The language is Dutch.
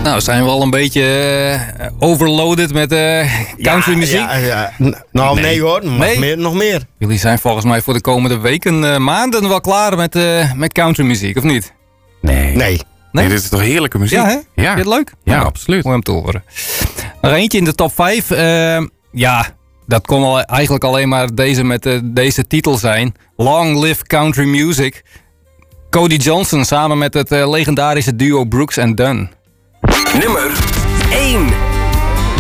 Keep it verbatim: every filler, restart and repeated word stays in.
Nou, zijn we al een beetje uh, overloaded met uh, country ja, muziek? Ja, ja. Nou, nee, nee hoor, nog, nee. Meer, nog meer. Jullie zijn volgens mij voor de komende weken, uh, maanden wel klaar met, uh, met country muziek, of niet? Nee. Nee. Nee, nee, dit is toch heerlijke muziek? Ja, hè? Ja. Vind je het leuk? Ja, nou, absoluut. Mooi om te horen. Nog eentje in de top vijf. Uh, ja, dat kon al, eigenlijk alleen maar deze met uh, deze titel zijn. Long Live Country Music. Cody Johnson samen met het uh, legendarische duo Brooks and Dunn. Nummer één.